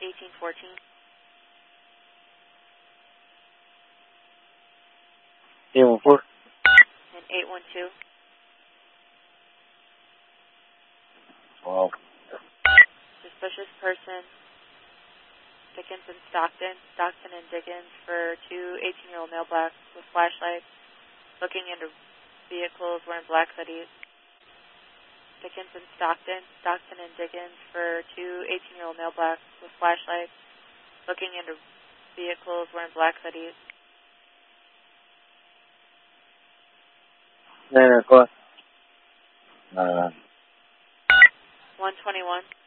1814. And 812. Wow. Suspicious person, Dickens and Stockton, Stockton and Dickens for two 18-year-old male blacks with flashlights, looking into vehicles wearing black hoodies. Dickens and Stockton, Stockton and Dickens for two 18-year-old male blacks with flashlights, looking into vehicles wearing black hoodies. Go ahead. 121.